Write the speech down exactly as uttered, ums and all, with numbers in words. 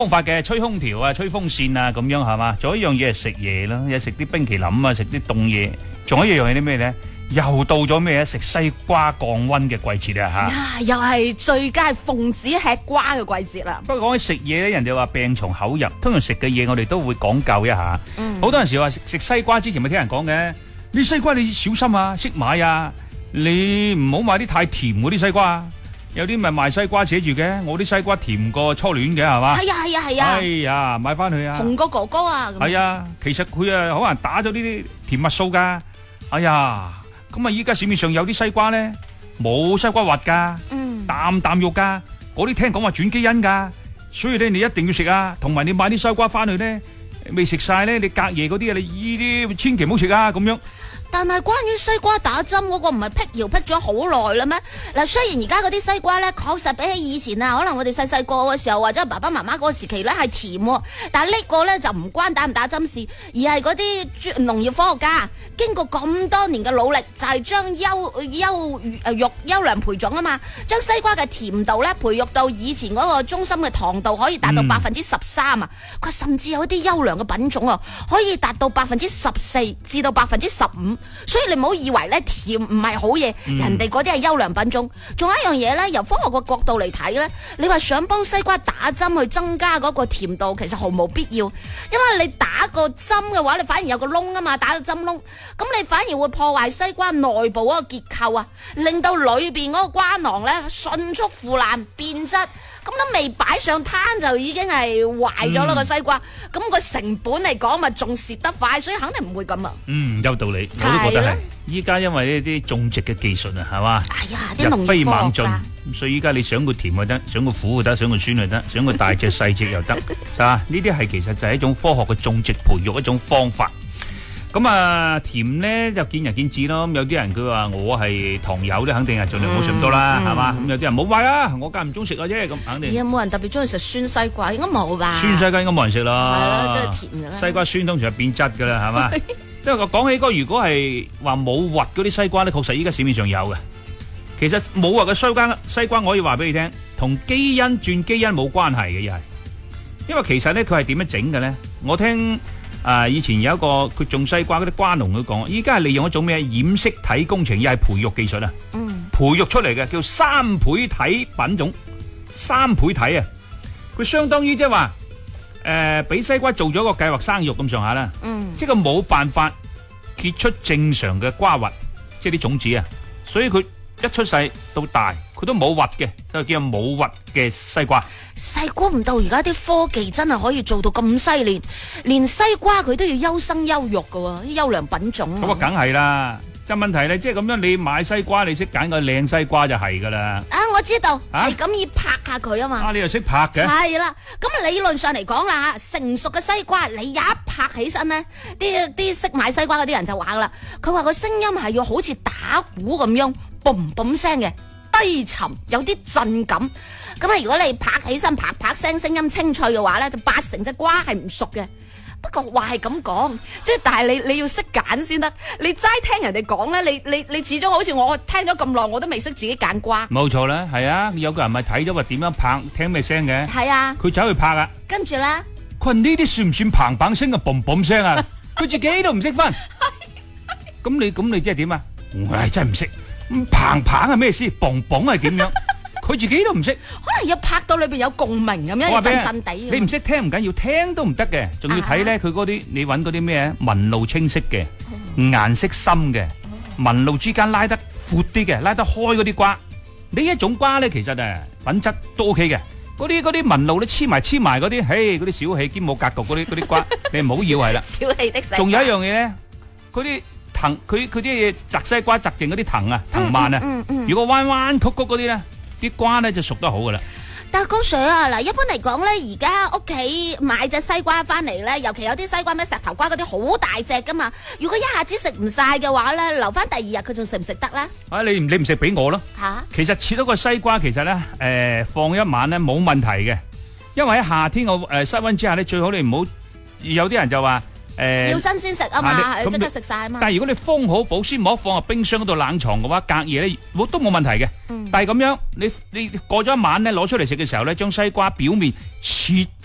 方法嘅，吹空調啊，吹風扇啊，咁樣係嘛？仲有一樣嘢係食嘢啦，有食啲冰淇淋啊，食啲凍嘢。仲有一樣係啲咩咧？又到咗咩啊？食西瓜降溫嘅季節啊吓！又係最佳奉旨吃瓜嘅季節啦。 不過講起食嘢咧，人哋話病從口入，通常食嘅嘢我哋都會講究一下。嗯，好多陣時話食西瓜之前咪聽人講嘅，你西瓜你小心啊，識買啊，你唔好買啲太甜嗰啲西瓜。有啲咪賣西瓜寫住嘅，我啲西瓜甜過初戀嘅係嘛？ 係啊係啊係啊！ 哎呀，買翻去啊！ 紅過哥哥啊！ 係啊，其實佢啊可能打咗呢啲甜蜜素噶。哎呀，咁啊依家市面上有啲西瓜咧冇西瓜核噶，嗯，啖啖肉噶，嗰啲聽講話轉基因噶，所以咧你一定要食啊。同埋你買啲西瓜翻去咧未食晒咧，你隔夜嗰啲啊，你依啲千祈唔好食啊，咁樣。 但係關於西瓜打針嗰個唔係辟謠辟咗好耐啦咩？嗱，雖然而家嗰啲西瓜咧，確實比起以前啊，可能我哋細細個嘅時候或者爸爸媽媽嗰個時期咧係甜，但係呢個咧就唔關打唔打針事，而係嗰啲農業科學家經過咁多年嘅努力，就係將優優誒育優良培種啊嘛，將西瓜嘅甜度咧培育到以前嗰個中心嘅糖度可以達到百分之十三啊，佢、嗯、甚至有啲優良嘅品種啊，可以達到百分之十四至到百分之十五。所以你唔好以為咧甜唔係好嘢，嗯、人哋嗰啲係優良品種。仲有一樣嘢咧，由科學嘅角度嚟睇咧，你話想幫西瓜打針去增加嗰個甜度，其實毫無必要。因為你打個針嘅話，你反而有個窿啊嘛，打個針窿，咁你反而會破壞西瓜內部嗰個結構啊，令到裏邊嗰個瓜囊咧迅速腐爛變質，咁都未擺上攤就已經係壞咗啦個西瓜。咁個成本嚟講咪仲蝕得快，所以肯定唔會咁啊。 嗯，有道理。我都覺得係，依家因為呢啲種植嘅技術啊，係嘛， 哎呀，啲農業科學家，日飛猛進，所以依家你想佢甜就得，想佢苦就得，想佢酸就得，想佢大隻細隻又得，啊，呢啲係其實就係一種科學嘅種植培育一種方法。咁啊，甜咧就見仁見智咯。咁有啲人佢話我係糖友咧，肯定係盡量唔好食咁多啦，係嘛。咁有啲人冇買啊，我間唔中食嘅啫，咁肯定。 有冇人特別中意食酸西瓜？應該冇吧。 酸西瓜應該冇人食啦。 係啦，都係甜嘅啦。 西瓜酸通常係變質噶啦，係嘛。因為我講起嗰，如果係話冇核嗰啲西瓜咧，確實依家市面上有嘅。其實冇核嘅西瓜，西瓜我可以話俾你聽，同基因轉基因冇關係嘅，又係。因為其實咧，佢係點樣整嘅咧？我聽。啊！以前有一個佢種西瓜嗰啲瓜農佢講，依家係利用一種咩染色體工程，又係培育技術啊！嗯，培育出嚟嘅叫三倍體品種，三倍體啊！佢相當於即係話，誒，俾西瓜做咗個計劃生育咁上下啦。嗯，即係佢冇辦法結出正常嘅瓜核，即係啲種子啊，所以佢一出世到大，佢都冇核嘅，就叫冇核嘅西瓜。 細估唔到而家啲科技真係可以做到咁犀利，連西瓜佢都要優生優育噶喎，啲優良品種。 咁啊，梗係啦。就問題咧，即係咁樣，你買西瓜，你識揀個靚西瓜就係噶啦。 啊，我知道，係咁要拍下佢啊嘛。 啊，你又識拍嘅？係啦，咁理論上嚟講啦，成熟嘅西瓜，你一拍起身咧，啲啲識買西瓜嗰啲人就話噶啦，佢話個聲音係要好似打鼓咁樣，嘣嘣聲嘅。低沉有啲震感，咁啊如果你拍起身啪啪聲，聲音清脆嘅話咧，就八成隻瓜係唔熟嘅。不過話係咁講，即係但係你你要識揀先得。你齋聽人哋講咧，你你你始終好似我聽咗咁耐，我都未識自己揀瓜。 冇錯啦，係啊，有個人咪睇咗話點樣拍，聽咩聲嘅。 係啊， 佢走去拍啊。跟住咧， 佢話呢啲算唔算砰砰聲啊，嘣嘣聲啊？佢自己都唔識分。咁你咁你即係點啊？我係真係唔識。砰砰係咩事？嘣嘣係點樣？佢自己都唔識。可能要拍到裏邊有共鳴咁樣，震震地。你唔識聽唔緊要，聽都唔得嘅，仲要睇咧佢嗰啲，你揾嗰啲咩紋路清晰嘅，顏色深嘅，紋路之間拉得闊啲嘅，拉得開嗰啲瓜。呢一種瓜咧，其實誒品質都 OK 嘅。嗰啲嗰啲紋路咧黐埋黐埋嗰啲，嘿嗰啲小氣兼冇格局嗰啲嗰啲瓜，你唔好以為啦。小氣的。仲有一樣嘢咧，嗰啲。藤佢佢啲嘢摘西瓜摘剩嗰啲藤啊藤蔓啊，嗯嗯嗯、如果彎彎曲曲嗰啲咧，啲瓜咧就熟得好噶啦。 但係高 Sir 啊，嗱，一般嚟講咧，而家屋企買隻西瓜翻嚟咧，尤其有啲西瓜咩石頭瓜嗰啲好大隻噶嘛，如果一下子食唔晒嘅話咧，留翻第二日佢仲食唔食得咧？啊，你你唔食俾我咯。吓、啊，其實切咗個西瓜，其實咧誒、呃、放一晚咧冇問題嘅，因為喺夏天個誒室溫之下咧，最好你唔好有啲人就話。誒，要新鮮食啊嘛，即刻食晒啊嘛。但係如果你封好保鮮膜放入冰箱嗰度冷藏嘅話，隔夜咧都冇問題嘅。嗯、但係咁樣，你你過咗一晚咧，攞出嚟食嘅時候咧，將西瓜表面切